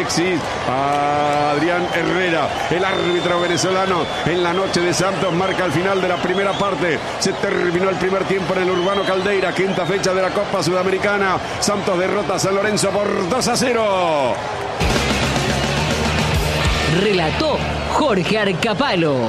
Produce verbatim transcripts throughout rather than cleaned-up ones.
Alexis, a Adrián Herrera, el árbitro venezolano en la noche de Santos, marca el final de la primera parte. Se terminó el primer tiempo en el Urbano Caldeira, quinta fecha de la Copa Sudamericana. Santos derrota a San Lorenzo por dos a cero. Relató Jorge Arcapalo.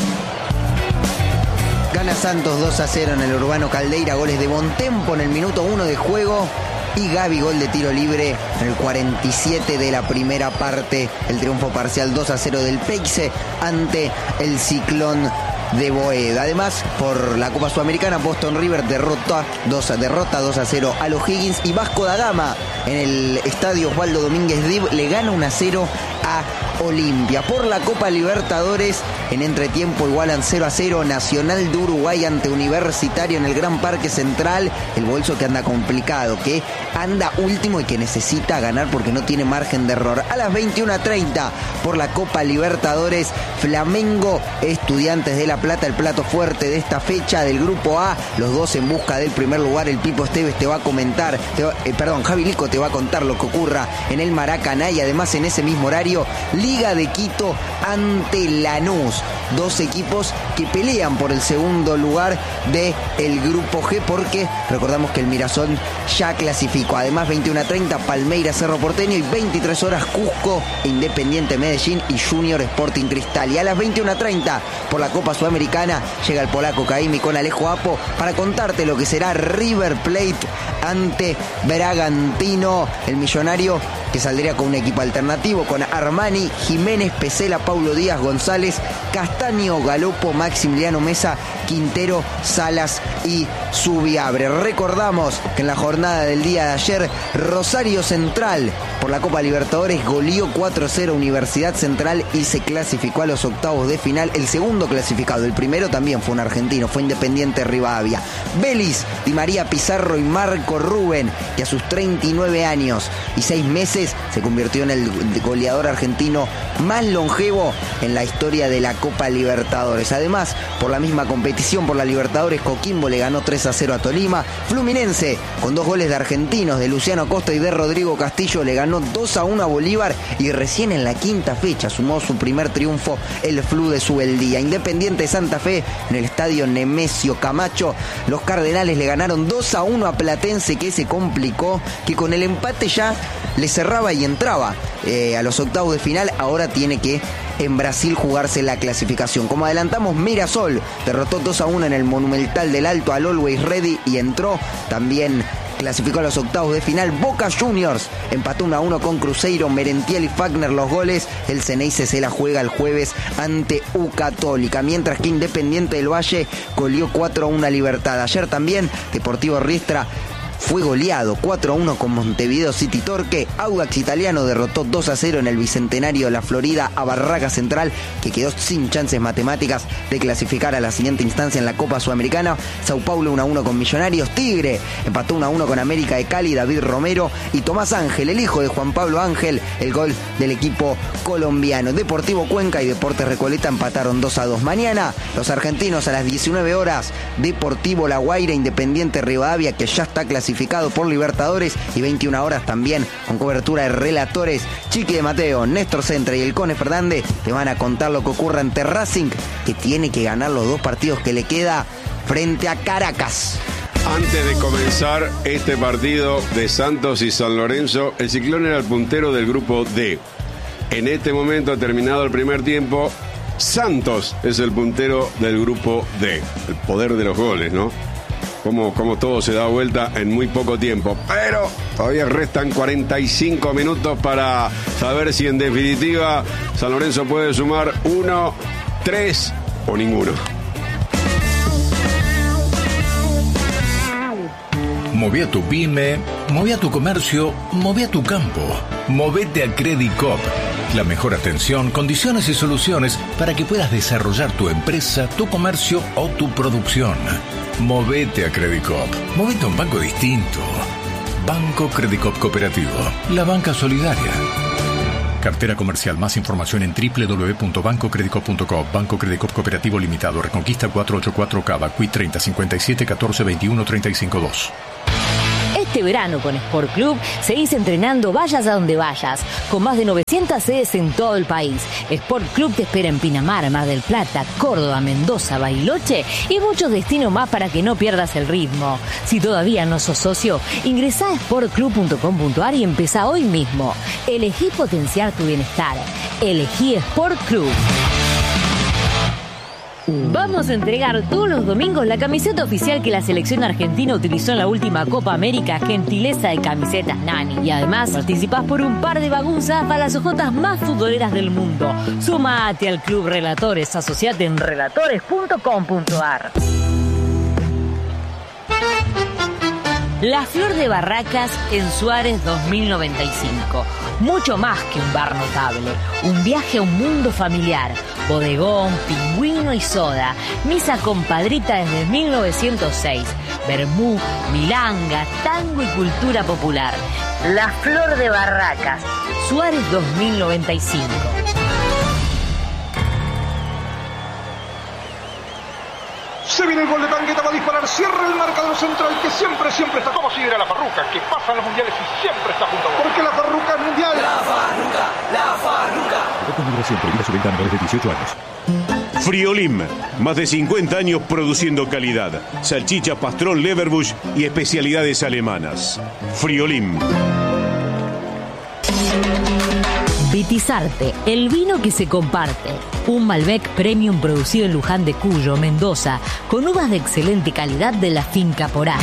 Gana Santos dos a cero en el Urbano Caldeira, goles de Bontempo en el minuto uno de juego y Gaby, gol de tiro libre en el cuarenta y siete de la primera parte. El triunfo parcial dos a cero del Peixe ante el Ciclón de Boedo. Además, por la Copa Sudamericana, Boston River derrota dos, derrota dos a cero a los Higgins, y Vasco da Gama en el estadio Osvaldo Domínguez Dib le gana uno a cero a Olimpia. Por la Copa Libertadores, en entretiempo igualan cero a cero Nacional de Uruguay ante Universitario en el Gran Parque Central. El bolso que anda complicado, que anda último y que necesita ganar porque no tiene margen de error. A las veintiuna treinta, por la Copa Libertadores, Flamengo, Estudiantes de La Plata, el plato fuerte de esta fecha del Grupo A. Los dos en busca del primer lugar. El Pipo Esteves te va a comentar, te va, eh, perdón, Javi Lico te va a contar lo que ocurra en el Maracaná. Y además, en ese mismo horario, Liga de Quito ante Lanús. Dos equipos que pelean por el segundo lugar del Grupo G, porque recordamos que el Mirasol ya clasificó. Además, veintiuna treinta, Palmeiras Cerro Porteño, y veintitrés horas Cusco, Independiente Medellín y Junior Sporting Cristal. Y a las veintiuna treinta, por la Copa Sudamericana, llega el polaco Caimi con Alejo Apo para contarte lo que será River Plate ante Bragantino. El millonario que saldría con un equipo alternativo, con Armani, Jiménez, Pesela, Paulo Díaz, González, Castaño, Galopo, Maximiliano Mesa, Quintero, Salas y Subiabre. Recordamos que en la jornada del día de ayer, Rosario Central, por la Copa Libertadores, goleó cuatro a cero Universidad Central y se clasificó a los octavos de final. El segundo clasificado, el primero también fue un argentino, fue Independiente Rivadavia. Vélez, Di María Pizarro y Marco Rubén, que a sus treinta y nueve años y seis meses se convirtió en el goleador argentino más longevo en la historia de la Copa Libertadores. Además, por la misma competición, por la Libertadores, Coquimbo le ganó tres a cero a Tolima. Fluminense, con dos goles de argentinos, de Luciano Acosta y de Rodrigo Castillo, le ganó dos a uno a Bolívar, y recién en la quinta fecha sumó su primer triunfo el Flu de Subeldía. Independiente de Santa Fe, en el estadio Nemesio Camacho, los Cardenales le ganaron dos a uno a Platense, que se complicó, que con el empate ya le cerraba y entraba eh, a los octavos de final. Ahora tiene que en Brasil jugarse la clasificación. Como adelantamos, Mirasol derrotó dos a uno en el Monumental del Alto al Always Ready y entró también. Clasificó a los octavos de final. Boca Juniors empató uno a uno con Cruzeiro, Merentiel y Fagner los goles. El Ceneice se la juega el jueves ante U Católica, mientras que Independiente del Valle goleó cuatro a uno a Libertad. Ayer también Deportivo Riestra fue goleado cuatro a uno con Montevideo City Torque. Audax Italiano derrotó dos a cero en el Bicentenario de la Florida a Barraca Central, que quedó sin chances matemáticas de clasificar a la siguiente instancia en la Copa Sudamericana. Sao Paulo uno a uno con Millonarios. Tigre empató uno a uno con América de Cali, David Romero y Tomás Ángel, el hijo de Juan Pablo Ángel, el gol del equipo colombiano. Deportivo Cuenca y Deportes Recoleta empataron dos a dos. Mañana, los argentinos a las diecinueve horas, Deportivo La Guaira, Independiente Rivadavia, que ya está clasificado por Libertadores, y veintiuna horas también, con cobertura de relatores Chiqui de Mateo, Néstor Centre y el Cone Fernández, te van a contar lo que ocurre ante Racing, que tiene que ganar los dos partidos que le queda frente a Caracas. Antes de comenzar este partido de Santos y San Lorenzo, el Ciclón era el puntero del grupo D. En este momento, ha terminado el primer tiempo, Santos es el puntero del grupo D. El poder de los goles, ¿no? Como, como todo se da vuelta en muy poco tiempo. Pero todavía restan cuarenta y cinco minutos para saber si en definitiva San Lorenzo puede sumar uno, tres o ninguno. Moví a tu pyme, moví a tu comercio, moví a tu campo. Movete a Credicop. La mejor atención, condiciones y soluciones para que puedas desarrollar tu empresa, tu comercio o tu producción. Movete a Credicop. Movete a un banco distinto. Banco Credicop Cooperativo. La banca solidaria. Cartera comercial. Más información en doble u doble u doble u punto banco credicop punto com. Banco Credicop Cooperativo Limitado. Reconquista cuatrocientos ochenta y cuatro Cava. Q I treinta cincuenta y siete catorce veintiuno treinta y cinco dos. Este verano con Sport Club seguís entrenando vayas a donde vayas, con más de novecientas sedes en todo el país. Sport Club te espera en Pinamar, Mar del Plata, Córdoba, Mendoza, Bariloche y muchos destinos más para que no pierdas el ritmo. Si todavía no sos socio, ingresá a sport club punto com punto a r y empezá hoy mismo. Elegí potenciar tu bienestar. Elegí Sport Club. Vamos a entregar todos los domingos la camiseta oficial que la selección argentina utilizó en la última Copa América, gentileza de Camisetas Nani. Y además participás por un par de bagunzas para las ojotas más futboleras del mundo. Sumate al Club Relatores, asociate en relatores punto com punto a r. La Flor de Barracas en Suárez dos mil noventa y cinco. Mucho más que un bar notable. Un viaje a un mundo familiar. Bodegón, pingüino y soda. Misa compadrita desde mil novecientos seis. Vermú, milanga, tango y cultura popular. La Flor de Barracas. Suárez dos mil noventa y cinco. Se viene el gol de Tangueta, va a disparar, cierra el marcador central que siempre, siempre está como si era la Farruca, que pasa en los mundiales y siempre está junto a vos. Porque la Farruca es mundial. La Farruca, la Farruca. Con migración prohibida su venta a menores de dieciocho años. Friolim, más de cincuenta años produciendo calidad. Salchicha, pastrón, leverbush y especialidades alemanas. Friolim. Vitizarte, el vino que se comparte. Un Malbec Premium producido en Luján de Cuyo, Mendoza, con uvas de excelente calidad de la finca Porá.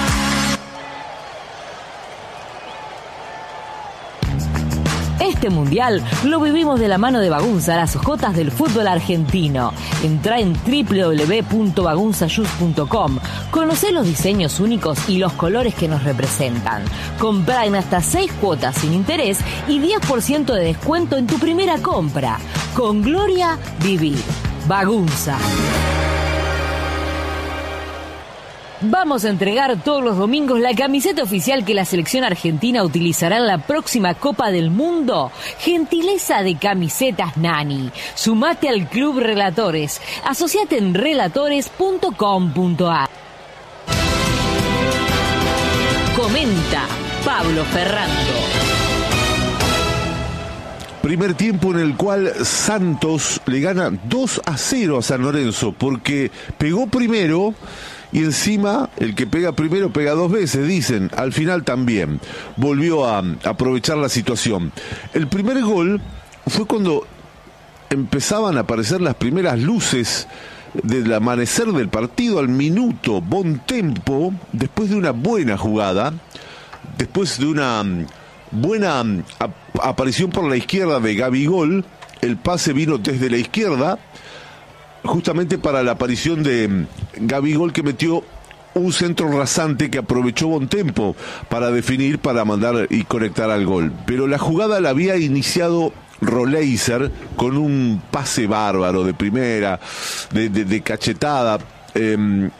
Este mundial lo vivimos de la mano de Bagunza, las ojotas del fútbol argentino. Entrá en doble u doble u doble u punto bagunza juice punto com. Conocé los diseños únicos y los colores que nos representan. Comprá en hasta seis cuotas sin interés y diez por ciento de descuento en tu primera compra. Con gloria, vivir. Bagunza. Vamos a entregar todos los domingos la camiseta oficial que la selección argentina utilizará en la próxima Copa del Mundo. Gentileza de Camisetas Nani. Sumate al Club Relatores. Asociate en relatores punto com punto a r. Comenta Pablo Ferrando. Primer tiempo en el cual Santos le gana dos a cero a San Lorenzo porque pegó primero y encima el que pega primero pega dos veces, dicen. Al final también volvió a aprovechar la situación. El primer gol fue cuando empezaban a aparecer las primeras luces del amanecer del partido al minuto. Bontempo, después de una buena jugada, después de una buena ap- aparición por la izquierda de Gabigol, el pase vino desde la izquierda, justamente para la aparición de Gabigol, que metió un centro rasante que aprovechó Bontempo para definir, para mandar y conectar al gol. Pero la jugada la había iniciado Roleiser con un pase bárbaro de primera, de, de, de cachetada, eh,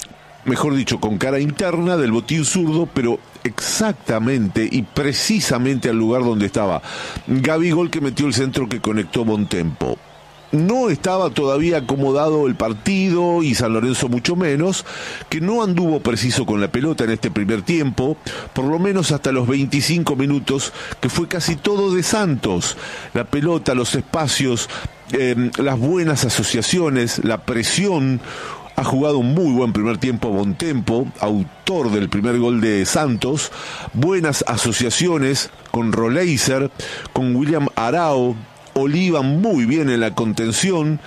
mejor dicho, con cara interna del botín zurdo, pero exactamente y precisamente al lugar donde estaba Gabigol, que metió el centro que conectó Bontempo. No estaba todavía acomodado el partido y San Lorenzo mucho menos, que no anduvo preciso con la pelota en este primer tiempo, por lo menos hasta los veinticinco minutos, que fue casi todo de Santos. La pelota, los espacios, eh, las buenas asociaciones, la presión. Ha jugado un muy buen primer tiempo Bontempo, autor del primer gol de Santos. Buenas asociaciones con Roleiser, con William Arao. Oliva muy bien en la contención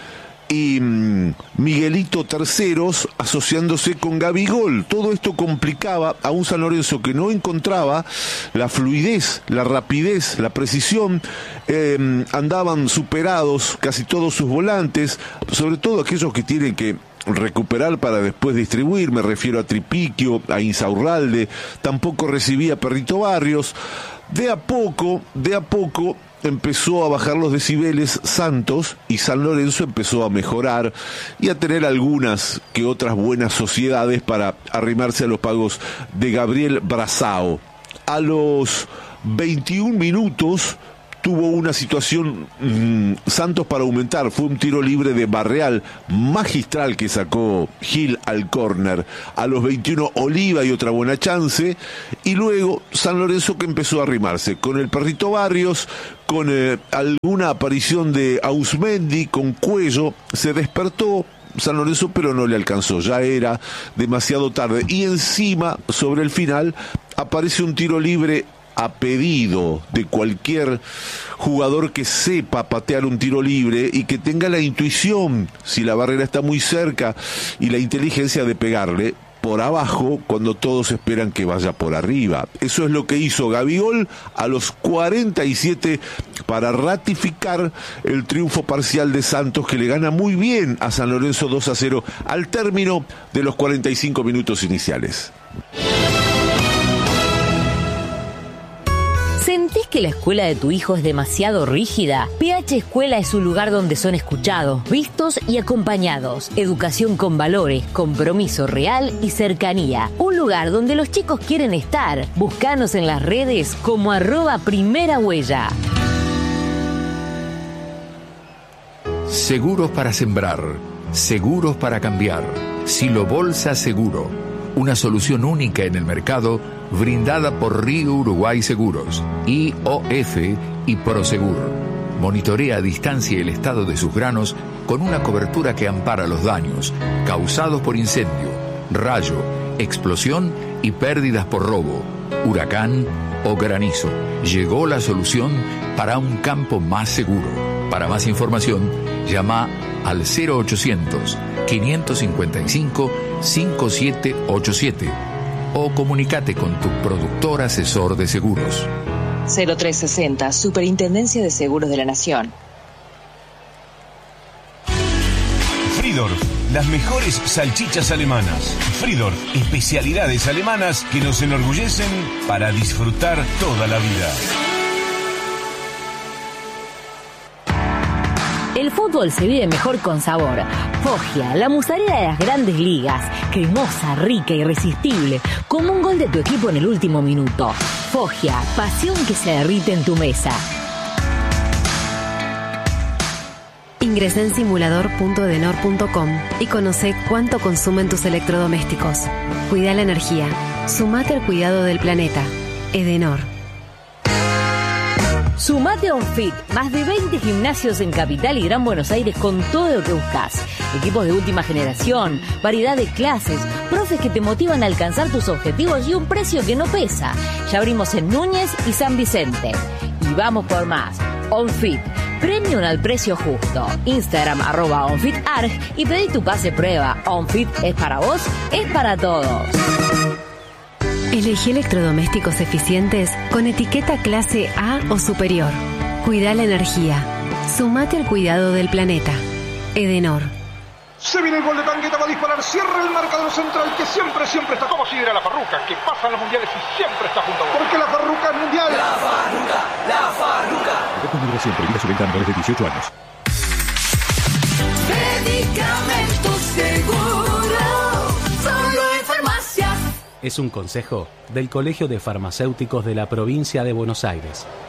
y mmm, Miguelito Terceros asociándose con Gabigol. Todo esto complicaba a un San Lorenzo que no encontraba la fluidez, la rapidez, la precisión. Eh, andaban superados casi todos sus volantes, sobre todo aquellos que tienen que recuperar para después distribuir. Me refiero a Tripiquio, a Insaurralde. Tampoco recibía Perrito Barrios. De a poco, de a poco empezó a bajar los decibeles Santos y San Lorenzo empezó a mejorar y a tener algunas que otras buenas sociedades para arrimarse a los pagos de Gabriel Brazao. A los veintiún minutos tuvo una situación mmm, Santos para aumentar. Fue un tiro libre de Barreal magistral que sacó Gil al córner. A los veintiuno Oliva y otra buena chance, y luego San Lorenzo que empezó a arrimarse con el Perrito Barrios, con eh, alguna aparición de Ausmendi, con Cuello. Se despertó San Lorenzo, pero no le alcanzó, ya era demasiado tarde. Y encima, sobre el final, aparece un tiro libre a pedido de cualquier jugador que sepa patear un tiro libre y que tenga la intuición, si la barrera está muy cerca, y la inteligencia de pegarle por abajo cuando todos esperan que vaya por arriba. Eso es lo que hizo Gabigol a los cuarenta y siete para ratificar el triunfo parcial de Santos, que le gana muy bien a San Lorenzo dos a cero al término de los cuarenta y cinco minutos iniciales. ¿Sentís que la escuela de tu hijo es demasiado rígida? P H Escuela es un lugar donde son escuchados, vistos y acompañados. Educación con valores, compromiso real y cercanía. Un lugar donde los chicos quieren estar. Búscanos en las redes como arroba primera huella. Seguros para sembrar, seguros para cambiar. Silo Bolsa Seguro. Una solución única en el mercado, brindada por Río Uruguay Seguros, I O F y Prosegur. Monitorea a distancia el estado de sus granos con una cobertura que ampara los daños causados por incendio, rayo, explosión y pérdidas por robo, huracán o granizo. Llegó la solución para un campo más seguro. Para más información, llama al cero ochocientos, quinientos cincuenta y cinco, cincuenta y siete ochenta y siete o comunícate con tu productor asesor de seguros. cero tres sesenta, Superintendencia de Seguros de la Nación. Fridorf, las mejores salchichas alemanas. Fridorf, especialidades alemanas que nos enorgullecen para disfrutar toda la vida. El fútbol se vive mejor con sabor. Foggia, la mozzarella de las grandes ligas. Cremosa, rica, irresistible. Como un gol de tu equipo en el último minuto. Foggia, pasión que se derrite en tu mesa. Ingresa en simulador punto edenor punto com y conoce cuánto consumen tus electrodomésticos. Cuida la energía. Sumate al cuidado del planeta. Edenor. Sumate a OnFit, más de veinte gimnasios en Capital y Gran Buenos Aires con todo lo que buscas. Equipos de última generación, variedad de clases, profes que te motivan a alcanzar tus objetivos y un precio que no pesa. Ya abrimos en Núñez y San Vicente. Y vamos por más. OnFit, premium al precio justo. Instagram arroba OnFitArg y pedí tu pase prueba. OnFit es para vos, es para todos. Elegí electrodomésticos eficientes con etiqueta clase A o superior. Cuida la energía. Sumate al cuidado del planeta. Edenor. Se viene el gol de Tangueta, va a disparar, cierra el marcador central que siempre, siempre está como si era la Farruca, que pasa en los mundiales y siempre está junto a vos. Porque la Farruca es mundial. La Farruca, la Farruca. Con migración prohibida su venta a menores de dieciocho años. Medicamentos Seguro, solo en farmacias. Es un consejo del Colegio de Farmacéuticos de la Provincia de Buenos Aires.